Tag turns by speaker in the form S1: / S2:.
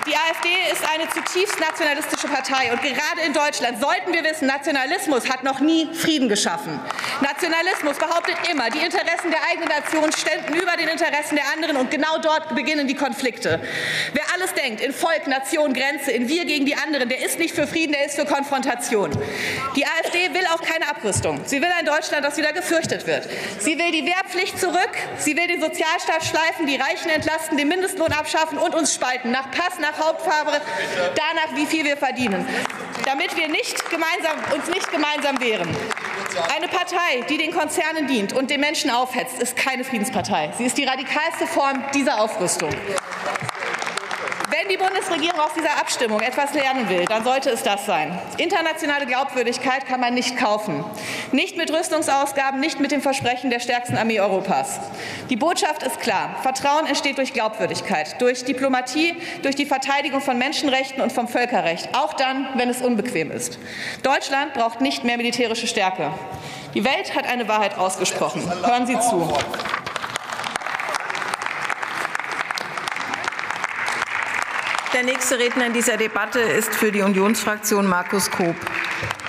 S1: Die AfD ist eine zutiefst nationalistische Partei. Und gerade in Deutschland sollten wir wissen, Nationalismus hat noch nie Frieden geschaffen. Nationalismus behauptet immer, die Interessen der eigenen Nation ständen über den Interessen der anderen. Und genau dort beginnen die Konflikte. Wer alles denkt, in Volk, Nation, Grenze, in wir gegen die anderen, der ist nicht für Frieden, der ist für Konfrontation. Die AfD will auch keine Abrüstung. Sie will ein Deutschland, das wieder gefürchtet wird. Sie will die Wehrpflicht zurück. Sie will den Sozialstaat schleifen, die Reichen entlasten, den Mindestlohn abschaffen und uns spalten. Nach Pass, nach Hautfarbe, danach, wie viel wir verdienen, damit wir uns nicht gemeinsam wehren. Eine Partei, die den Konzernen dient und den Menschen aufhetzt, ist keine Friedenspartei. Sie ist die radikalste Form dieser Aufrüstung. Wenn die Bundesregierung aus dieser Abstimmung etwas lernen will, dann sollte es das sein. Internationale Glaubwürdigkeit kann man nicht kaufen. Nicht mit Rüstungsausgaben, nicht mit dem Versprechen der stärksten Armee Europas. Die Botschaft ist klar. Vertrauen entsteht durch Glaubwürdigkeit, durch Diplomatie, durch die Verteidigung von Menschenrechten und vom Völkerrecht, auch dann, wenn es unbequem ist. Deutschland braucht nicht mehr militärische Stärke. Die Welt hat eine Wahrheit ausgesprochen. Hören Sie zu.
S2: Der nächste Redner in dieser Debatte ist für die Unionsfraktion Markus Koop.